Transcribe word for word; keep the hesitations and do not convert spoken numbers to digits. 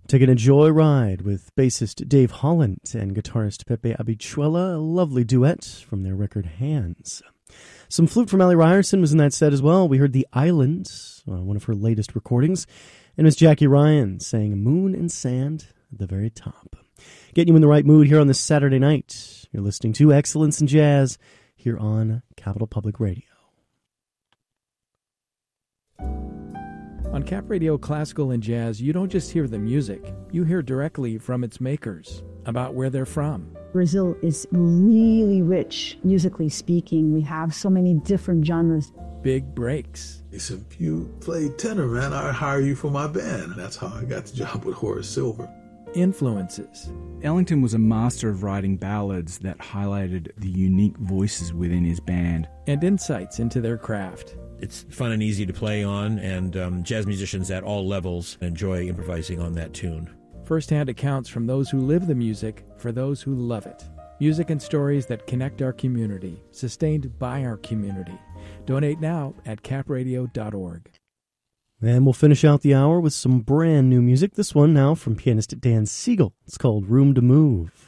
Taking a joyride with bassist Dave Holland and guitarist Pepe Abichuela, a lovely duet from their record Hands. Some flute from Allie Ryerson was in that set as well. We heard The Island, uh, one of her latest recordings, and Miss Jackie Ryan sang Moon and Sand at the very top. Getting you in the right mood here on this Saturday night. You're listening to Excellence in Jazz here on Capital Public Radio. On Cap Radio Classical and Jazz, you don't just hear the music, you hear directly from its makers, about where they're from. Brazil is really rich, musically speaking. We have so many different genres. Big breaks. He said, if you play tenor, man, I'd hire you for my band. That's how I got the job with Horace Silver. Influences. Ellington was a master of writing ballads that highlighted the unique voices within his band. And insights into their craft. It's fun and easy to play on, and um, jazz musicians at all levels enjoy improvising on that tune. First-hand accounts from those who live the music for those who love it. Music and stories that connect our community, sustained by our community. Donate now at cap radio dot org. And we'll finish out the hour with some brand new music. This one now from pianist Dan Siegel. It's called Room to Move.